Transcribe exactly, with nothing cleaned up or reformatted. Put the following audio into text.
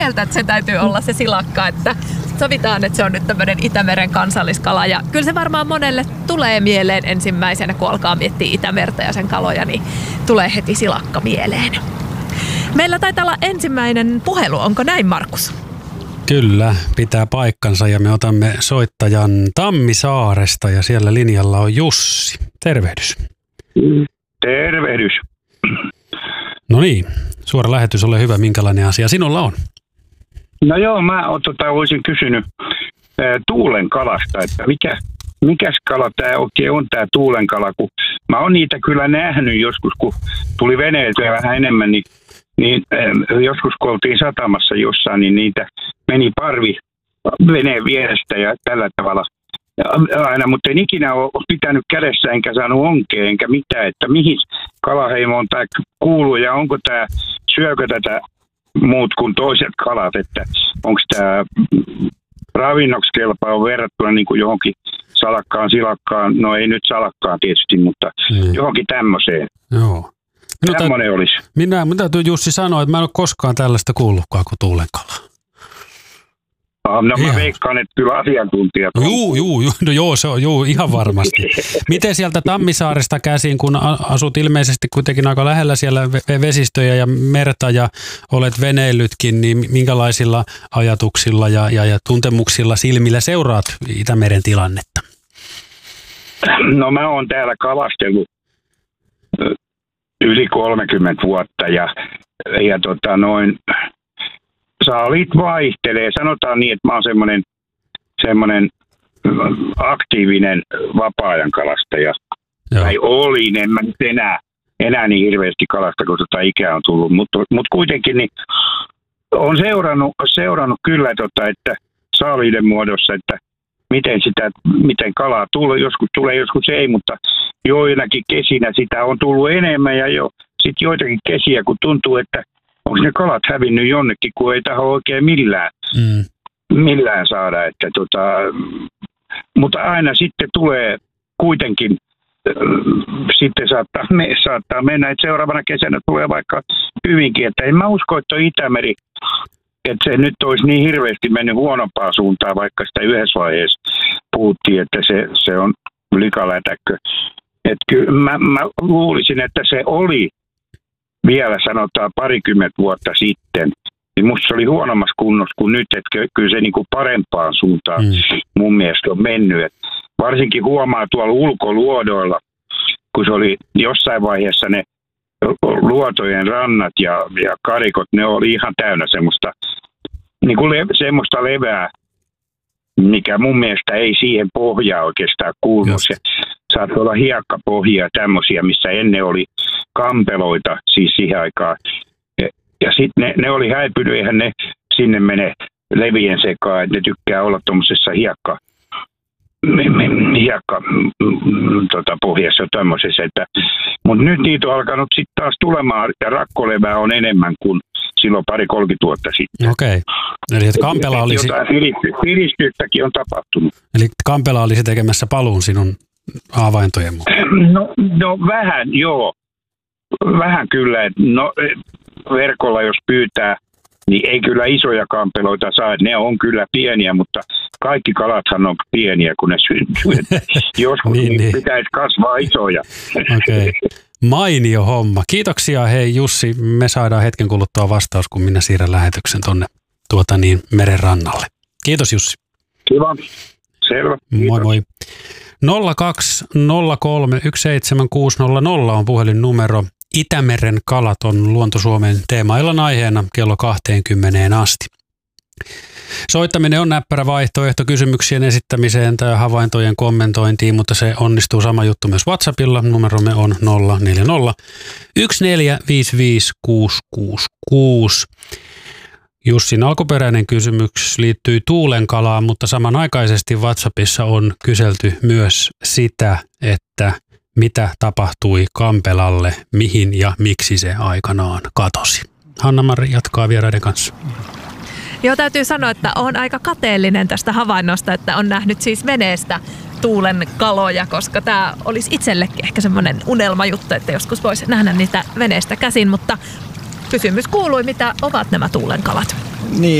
mieltä, että se täytyy olla se silakka, että sovitaan, että se on nyt tämmöinen Itämeren kansalliskala. Ja kyllä se varmaan monelle tulee mieleen ensimmäisenä, kun alkaa miettiä Itämerta ja sen kaloja, niin tulee heti silakka mieleen. Meillä taitaa olla ensimmäinen puhelu, onko näin, Markus? Kyllä, pitää paikkansa ja me otamme soittajan Tammisaaresta ja siellä linjalla on Jussi. Tervehdys. Tervehdys. No niin, suora lähetys, ole hyvä. Minkälainen asia sinulla on? No joo, mä tota, olisin kysynyt ää, tuulenkalasta, että mikä, mikäs kala tämä oikein on tämä tuulenkala, kun mä oon niitä kyllä nähnyt joskus, kun tuli veneeltä vähän enemmän, niin, niin ää, joskus kun oltiin satamassa jossain, niin niitä meni parvi veneen vierestä ja tällä tavalla aina, mutta en ikinä ole pitänyt kädessä enkä saanut onkea enkä mitään, että mihin kalaheimoon tämä kuuluu ja onko tämä, syökö tätä muut kuin toiset kalat, että onko tämä ravinnoksi kelpaa verrattuna niin kuin johonkin salakkaan, silakkaan, no ei nyt salakkaan tietysti, mutta mm. johonkin tämmöiseen. Joo. Tämmöinen olisi. Minä, minä täytyy Jussi sanoa, että mä en ole koskaan tällaista kuullutkaan kuin tuulenkala. No mä ihan veikkaan, että kyllä asiantuntijat on. Juu, juu, juu, no joo, se on juu, ihan varmasti. Miten sieltä Tammisaaresta käsin, kun asut ilmeisesti kuitenkin aika lähellä siellä vesistöjä ja merta ja olet veneillytkin, niin minkälaisilla ajatuksilla ja, ja, ja tuntemuksilla silmillä seuraat Itämeren tilannetta? No mä oon täällä kalastellut yli kolmekymmentä vuotta ja, ja tota noin... Saalit vaihtelee. Sanotaan niin, että mä oon semmoinen, semmoinen aktiivinen vapaa-ajan kalastaja. Tai olin, en mä nyt enää, enää niin hirveästi kalasta, kun tota ikää on tullut. Mutta mut kuitenkin niin on seurannut, seurannut kyllä, tota, että saaliiden muodossa, että miten, sitä, miten kalaa tulee. Joskus tulee, joskus ei, mutta joinakin kesinä sitä on tullut enemmän. Ja jo, sitten joitakin kesiä, kun tuntuu, että onko ne kalat hävinnyt jonnekin, kun ei taho oikein millään, mm. millään saada. Että tota, mutta aina sitten tulee kuitenkin, äh, sitten saattaa, me, saattaa mennä, että seuraavana kesänä tulee vaikka hyvinkin. Että en mä usko, että Itämeri, että se nyt olisi niin hirveästi mennyt huonompaan suuntaan, vaikka sitä yhdessä vaiheessa puhuttiin, että se, se on likalätäkkö. Että kyllä mä, mä luulisin, että se oli vielä sanotaan parikymmentä vuotta sitten, niin musta se oli huonommassa kunnossa kuin nyt, että kyllä se niin kuin parempaan suuntaan mm. mun mielestä on mennyt. Et varsinkin huomaa tuolla ulkoluodoilla, kun se oli jossain vaiheessa ne luotojen rannat ja, ja karikot, ne oli ihan täynnä semmoista, niin kuin le, semmoista levää, mikä mun mielestä ei siihen pohjaa oikeastaan kuulunut. Se saattoi olla hiekkapohjia tämmöisiä, missä ennen oli kampeloita, siis siihen aikaan. Ja, ja sitten ne, ne oli häipynyt, eihän ne sinne mene levien sekaan, että ne tykkää olla tuommoisessa hiekka, hiekka tota, pohjassa tämmöisessä. Mutta nyt niitä on alkanut sitten taas tulemaan, ja rakkolevää on enemmän kuin silloin pari kolmekymmentä vuotta sitten. Okei. Eli että Kampela olisi... Jotain piristystäkin on tapahtunut. Eli Kampela olisi tekemässä paluun sinun havaintojen mukaan. No, no vähän, joo. Vähän kyllä. No, verkolla jos pyytää, niin ei kyllä isoja kampeloita saa. Ne on kyllä pieniä, mutta kaikki kalathan on pieniä, kun ne syntyy. Joskus niin, niin pitäisi kasvaa isoja. Okei. Okay. Mainio homma. Kiitoksia hei Jussi. Me saadaan hetken kuluttua vastaus, kun minä siirrän lähetyksen tuonne tuota niin, meren rannalle. Kiitos Jussi. Kiva. Selvä. Kiitos. Moi moi. nolla kaksi nolla kolme yksi seitsemän kuusi nolla nolla on puhelinnumero. Itämeren kalat on Luonto Suomen teemaillan aiheena kello kaksikymmentä asti. Soittaminen on näppärä vaihtoehto kysymyksien esittämiseen tai havaintojen kommentointiin, mutta se onnistuu sama juttu myös WhatsAppilla. Numeromme on nolla neljä nolla yksi neljä viisi viisi kuusi kuusi kuusi. Jussin alkuperäinen kysymys liittyy tuulenkalaan, mutta samanaikaisesti WhatsAppissa on kyselty myös sitä, että mitä tapahtui Kampelalle, mihin ja miksi se aikanaan katosi. Hanna-Mari jatkaa vieraiden kanssa. Joo, täytyy sanoa, että olen aika kateellinen tästä havainnosta, että on nähnyt siis veneestä tuulen kaloja, koska tämä olisi itsellekin ehkä semmoinen unelmajuttu, että joskus voisi nähdä niitä veneestä käsin, mutta kysymys kuului, mitä ovat nämä tuulenkalat? Niin,